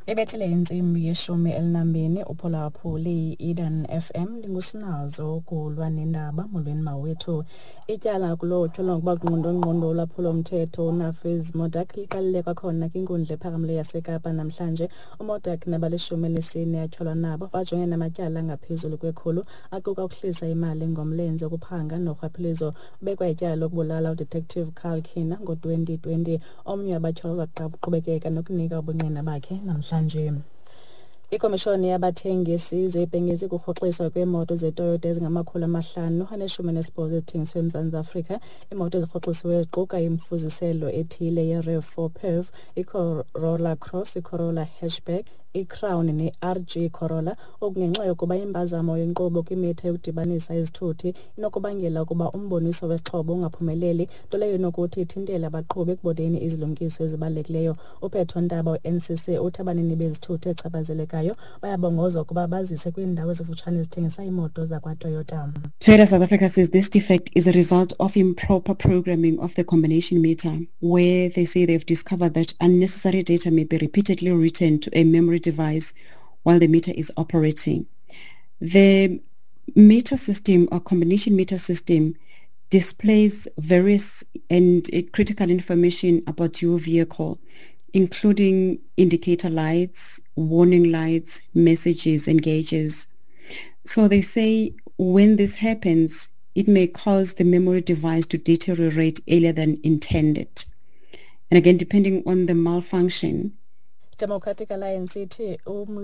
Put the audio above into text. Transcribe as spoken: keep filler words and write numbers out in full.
Ebethele intsimbi yeshumi elinambini uphulaphuli Eden F M lingusinazo kulwa nendaba molweni mawethu. Ityala kulo tyholwa ngokuba kungqondo-ngqondo ulwaphulo-mthetho uNafiz Modak liqalile kwakhona kwinkundla ephakamileyo yaseKapa namhlanje. uModak nabalishumi elisine atyholwa nabo bajongene namatyala angaphezulu kwekhulu aquka ukuhlisa imali ngomlenze ukuphanga norhwaphilizo. Ubekwa ityala lokubulala udetective Carl Kina ngo-twenty twenty. Omnye wabatyholwa uzaqhubekeka nokunika ubungqina bakhe namhlanje. Ikomishoni yabathengi yesizwe ibhengeze kurhoxiswa kweemoto zeToyota ezingamakhulu amahlanu aneshumi nesibhozo ezithengiswe eMzantsi Afrika. Iimoto ezirhoxisiweyo ziquka imifuziselo ethile ye-R A V four P E V, iCorolla Cross, iCorolla Hatchback, iCrown ne-R G Corolla. Okungenxa yokuba impazamo yenkqubo kwimitha yokudibanisa izithuthi inokubangela ukuba umboniso wesixhobo ungaphumeleli, nto leyo inokuthi ithintele abaqhubi ekuboneni izilungiso ezibalulekileyo. uPetro Ntaba we-N C C uthi abanini bezithuthi echaphazelekayo bayabongozwa ukuba bazise kwiindawo ezifutshane ezithengisa iimoto zakwaToyota. Toyota South Africa says this defect is a result of improper programming of the combination meter, where they say they've discovered that unnecessary data may be repeatedly written to a memory device while the meter is operating. The meter system or combination meter system displays various and uh, critical information about your vehicle, including indicator lights, warning lights, messages, and gauges. So they say when this happens, it may cause the memory device to deteriorate earlier than intended. And again, depending on the malfunction, Democratic Alliance ithi